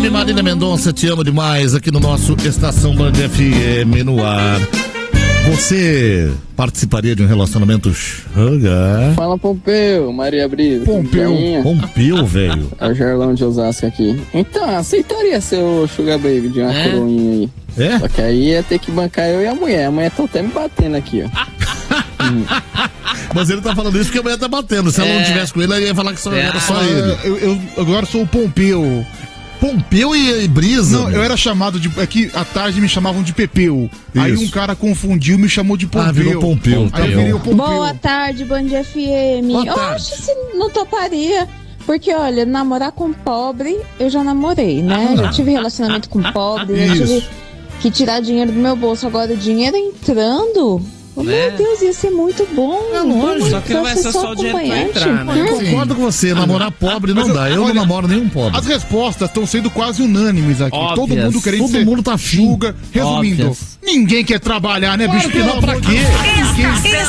FM, Marília Mendonça, te amo demais, aqui no nosso Estação Band FM no ar. Você participaria de um relacionamento sugar? Fala, Pompeu, Maria Brisa. Pompeu, velho. É o Gerlão de Osasco aqui. Então, aceitaria ser o sugar baby de uma coroinha aí. É? Só que aí ia ter que bancar eu e a mulher. A mulher tá até me batendo aqui, ó. Mas ele tá falando isso porque a mulher tá batendo. Se ela não tivesse com ele, ela ia falar que só era só ele. Eu agora sou o Pompeu. Pompeu e Brisa? Não, eu era chamado de... É que à tarde me chamavam de Pepeu. Isso. Aí um cara confundiu e me chamou de Pompeu. Ah, virou Pompeu. Aí eu virei o Pompeu. Boa tarde, Band FM. Boa tarde. Oxe, não toparia. Porque, olha, namorar com pobre, eu já namorei, né? Já tive relacionamento com pobre, já tive que tirar dinheiro do meu bolso. Agora, o dinheiro entrando... Meu Deus, ia ser muito bom. É lógico. Só que não vai ser só o dinheiro pra entrar, né? Eu concordo com você, namorar pobre não dá. Eu não namoro nenhum pobre. As respostas estão sendo quase unânimes aqui. Óbvias. Todo mundo querendo Todo ser mundo tá sugar. Resumindo, Óbvias. ninguém quer trabalhar, né, bicho? Claro que não, pra quê? Ninguém.